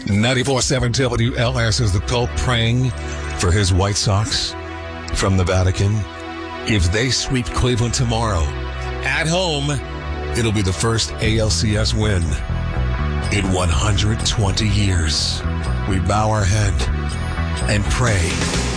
94.7 WLS is the Pope praying for his White Sox from the Vatican. If they sweep Cleveland tomorrow at home, it'll be the first ALCS win in 120 years. We bow our head and pray